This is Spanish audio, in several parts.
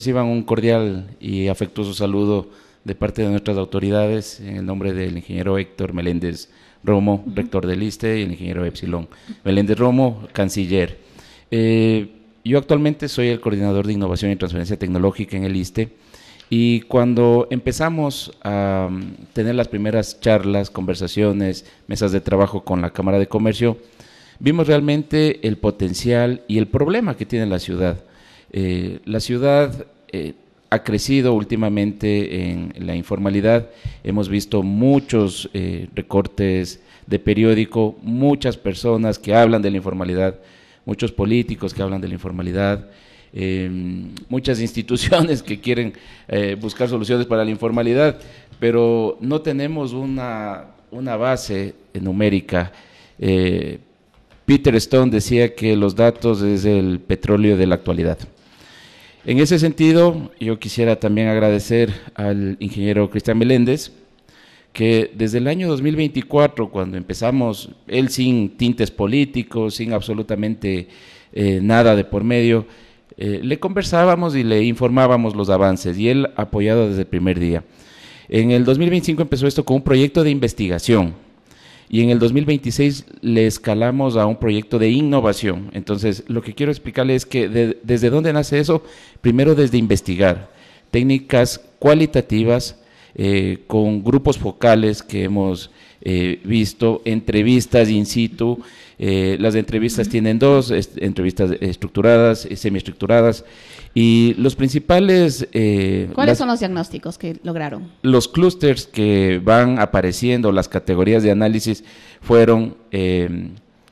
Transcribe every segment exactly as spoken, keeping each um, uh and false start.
Reciban un cordial y afectuoso saludo de parte de nuestras autoridades en el nombre del ingeniero Héctor Meléndez Romo, uh-huh. rector del ISSSTE, y el ingeniero Epsilon Meléndez Romo, canciller. Eh, yo actualmente soy el coordinador de innovación y transferencia tecnológica en el ISSSTE, y cuando empezamos a tener las primeras charlas, conversaciones, mesas de trabajo con la Cámara de Comercio, vimos realmente el potencial y el problema que tiene la ciudad. Eh, la ciudad eh, ha crecido últimamente en la informalidad, hemos visto muchos eh, recortes de periódico, muchas personas que hablan de la informalidad, muchos políticos que hablan de la informalidad, eh, muchas instituciones que quieren eh, buscar soluciones para la informalidad, pero no tenemos una, una base numérica. Eh, Peter Stone decía que los datos es el petróleo de la actualidad. En ese sentido, yo quisiera también agradecer al ingeniero Cristian Meléndez, que desde el año dos mil veinticuatro, cuando empezamos, él sin tintes políticos, sin absolutamente eh, nada de por medio, eh, le conversábamos y le informábamos los avances, y él apoyado desde el primer día. En el dos mil veinticinco empezó esto con un proyecto de investigación, y en el dos mil veintiséis le escalamos a un proyecto de innovación. Entonces, lo que quiero explicarle es que de, desde dónde nace eso, primero desde investigar técnicas cualitativas eh, con grupos focales que hemos eh, visto, entrevistas in situ. Eh, las entrevistas tienen dos, est entrevistas estructuradas, semiestructuradas, y los principales… Eh, ¿Cuáles las, son los diagnósticos que lograron? Los clústeres que van apareciendo, las categorías de análisis fueron eh,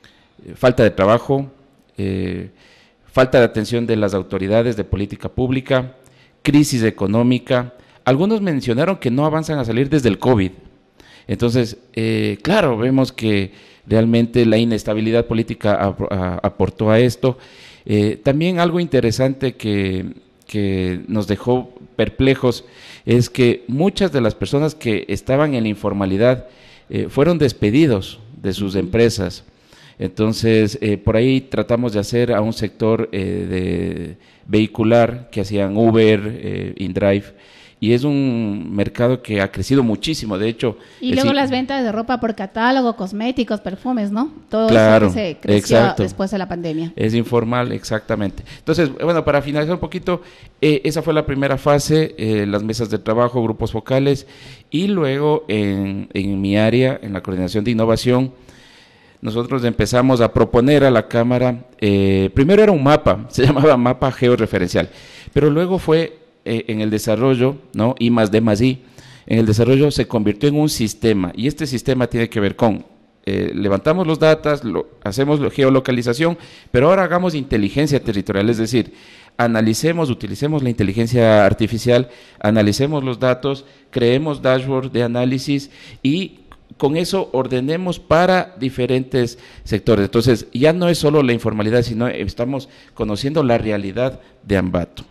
falta de trabajo, eh, falta de atención de las autoridades de política pública, crisis económica. Algunos mencionaron que no avanzan a salir desde el COVID. Entonces, eh, claro, vemos que realmente la inestabilidad política ap a, aportó a esto. Eh, también algo interesante que, que nos dejó perplejos es que muchas de las personas que estaban en la informalidad eh, fueron despedidos de sus empresas. Entonces, eh, por ahí tratamos de hacer a un sector eh, de vehicular que hacían Uber, eh, InDrive, y es un mercado que ha crecido muchísimo, de hecho… Y luego las ventas de ropa por catálogo, cosméticos, perfumes, ¿no? Todo claro, eso que se creció exacto. después de la pandemia. Es informal, exactamente. Entonces, bueno, para finalizar un poquito, eh, esa fue la primera fase, eh, las mesas de trabajo, grupos focales, y luego en, en mi área, en la coordinación de innovación, nosotros empezamos a proponer a la Cámara, eh, primero era un mapa, se llamaba mapa georreferencial, pero luego fue… Eh, en el desarrollo, ¿no? I más D más I, en el desarrollo se convirtió en un sistema, y este sistema tiene que ver con, eh, levantamos los datos, lo, hacemos geolocalización, pero ahora hagamos inteligencia territorial, es decir, analicemos, utilicemos la inteligencia artificial, analicemos los datos, creemos dashboard de análisis y con eso ordenemos para diferentes sectores. Entonces, ya no es solo la informalidad, sino estamos conociendo la realidad de Ambato.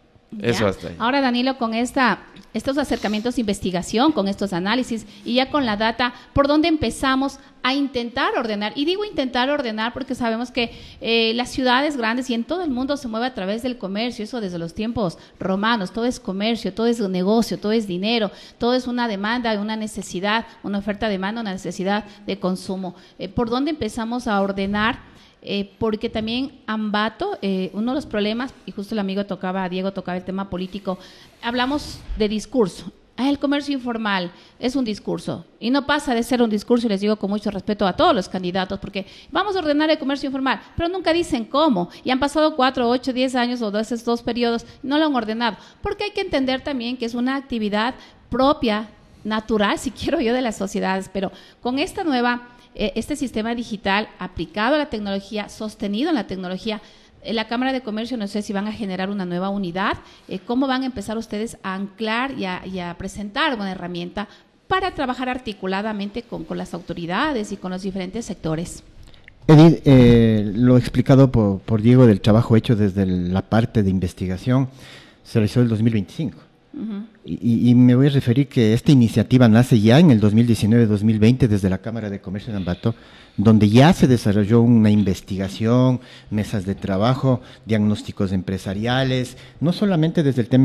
Eso hasta ahí. Ahora, Danilo, con esta, estos acercamientos de investigación, con estos análisis y ya con la data, ¿por dónde empezamos a intentar ordenar? Y digo intentar ordenar porque sabemos que eh, las ciudades grandes y en todo el mundo se mueve a través del comercio, eso desde los tiempos romanos, todo es comercio, todo es negocio, todo es dinero, todo es una demanda, una necesidad, una oferta-demanda, una necesidad de consumo. Eh, ¿Por dónde empezamos a ordenar? Eh, porque también Ambato, eh, uno de los problemas, y justo el amigo tocaba, Diego tocaba el tema político, hablamos de discurso. Ah, el comercio informal es un discurso, y no pasa de ser un discurso, y les digo con mucho respeto a todos los candidatos, porque vamos a ordenar el comercio informal, pero nunca dicen cómo, y han pasado cuatro, ocho, diez años o dos, esos dos periodos, no lo han ordenado, porque hay que entender también que es una actividad propia, natural, si quiero yo, de las sociedades, pero con esta nueva… este sistema digital aplicado a la tecnología, sostenido en la tecnología, en la Cámara de Comercio no sé si van a generar una nueva unidad, eh, ¿cómo van a empezar ustedes a anclar y a, y a presentar una herramienta para trabajar articuladamente con, con las autoridades y con los diferentes sectores? Edith, eh, lo explicado por, por Diego del trabajo hecho desde la parte de investigación, se realizó el dos mil veinticinco. Uh-huh. Y, y me voy a referir que esta iniciativa nace ya en el dos mil diecinueve dos mil veinte desde la Cámara de Comercio de Ambato, donde ya se desarrolló una investigación, mesas de trabajo, diagnósticos empresariales, no solamente desde el tema